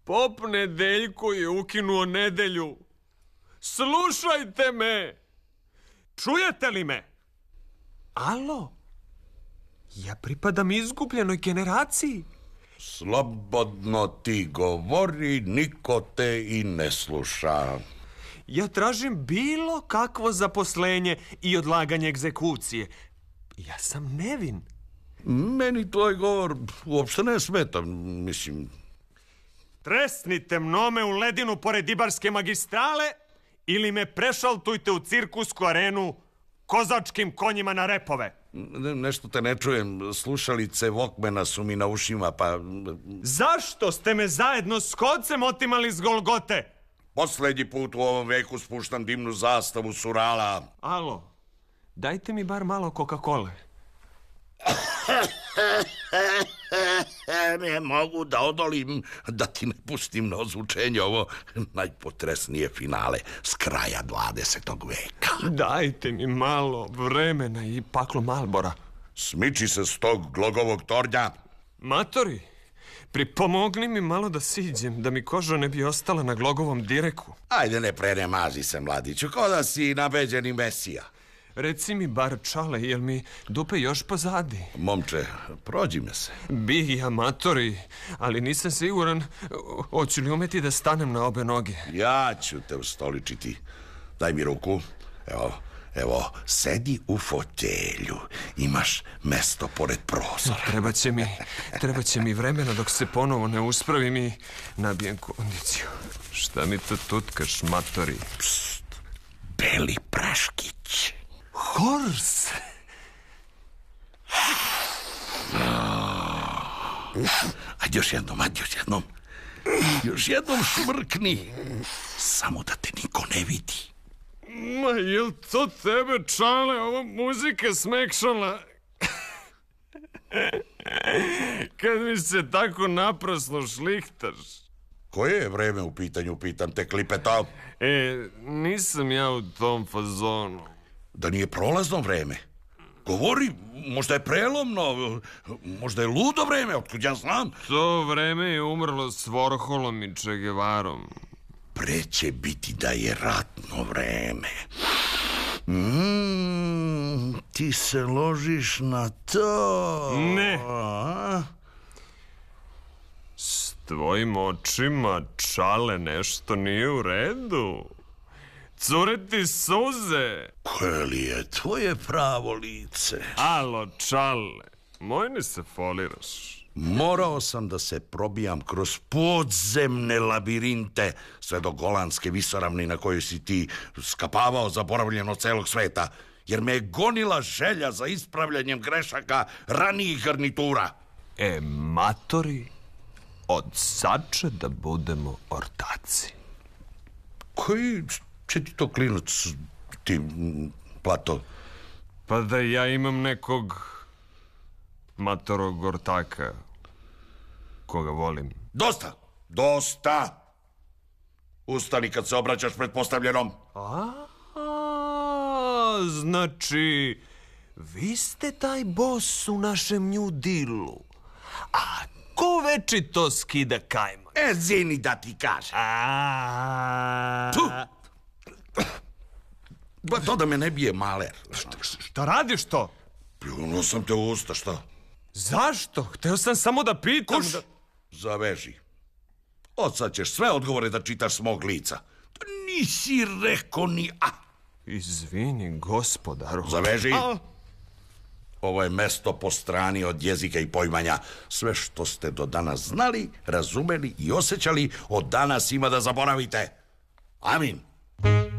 Pop Nedeljko je ukinuo nedelju. Slušajte me! Čujete li me? Alo? Ja pripadam izgubljenoj generaciji. Slobodno ti govori, niko te i ne sluša. Ja tražim bilo kakvo zaposlenje i odlaganje egzekucije. Ja sam nevin. Meni tvoj govor uopšte ne smeta, mislim. Tresnite mnome u ledinu pored Ibarske magistrale ili me prešaltujte u cirkusku arenu kozačkim konjima na repove. Nešto te ne čujem, slušalice Walkmana su mi na ušima, pa... Zašto ste me zajedno s kocem otimali s Golgote? Poslednji put u ovom veku spuštam dimnu zastavu s Urala. Alo, dajte mi bar malo Coca-Cole. Ne mogu da odolim, da ti ne pustim na ozvučenje ovo najpotresnije finale s kraja 20. veka. Dajte mi malo vremena i paklo Malbora. Smiči se s tog glogovog tornja. Matori, pripomogni mi malo da siđem, da mi koža ne bi ostala na glogovom direku. Ajde, ne prenemazi se, mladiću, ko da si nabeđeni mesija. Reci mi bar, Čale, jel mi dupe još pozadi? Momče, prođi me se. Bi, amatori, ali nisam siguran, hoću li umeti da stanem na obe noge? Ja ću te ustoličiti. Daj mi ruku. Evo, sedi u fotelju. Imaš mesto pored prozora. Trebaće mi vremena dok se ponovo ne uspravim i nabijem kondiciju. Šta mi to tutkaš, matori? Psst, Beli Praškić. Hors! Ajde još jednom. Još jednom švrkni. Samo da te niko ne vidi. Ma, jel to tebe, Čale, ova muzika smekšala? Kad mi se tako naprasno šlihtaš. Koje je vreme u pitanju, pitam te, Klipeta? Nisam ja u tom fazonu. Da nije prolazno vreme? Govori, možda je prelomno, možda je ludo vreme, otkud ja znam. To vreme je umrlo s Vorholom i Che Guevarom. Pre će biti da je ratno vreme. Ti se ložiš na to? Ne. S tvojim očima, Čale, nešto nije u redu. Cure ti suze. Koje li je tvoje pravo lice? Alo, Čale, moj ne se foliraš. Morao sam da se probijam kroz podzemne labirinte sve do Golanske visoravni na kojoj si ti skapavao zaboravljeno celog sveta, jer me je gonila želja za ispravljanjem grešaka ranijih garnitura. Matori, od sad će da budemo ortaci. Koji će ti to klinac, ti Plato? Pa da ja imam nekog matorog ortaka koga volim. Dosta! Ustani kad se obraćaš pretpostavljenom. Znači, vi ste taj bos u našem New Dealu. A ko veči to skida kajmak? Zini da ti kaže. Ba to da me ne bije maler. Šta radiš to? Pljunuo sam te u usta, šta? Zašto? Hteo sam samo da pitam. Kuš, zaveži. Od sad ćeš sve odgovore da čitaš s mog lica. Nisi rekao ni a. Izvini, gospodaru. Zaveži. Ovo je mesto po strani od jezika i pojmanja. Sve što ste do danas znali, razumeli i osjećali, od danas ima da zaboravite. Amin.